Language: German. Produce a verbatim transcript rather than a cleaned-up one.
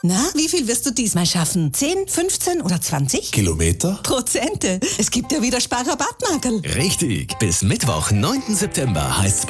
Na, wie viel wirst du diesmal schaffen? zehn, fünfzehn oder zwanzig? Kilometer? Prozente. Es gibt ja wieder Sparrabattmagerl. Richtig. Bis Mittwoch, neunten September heißt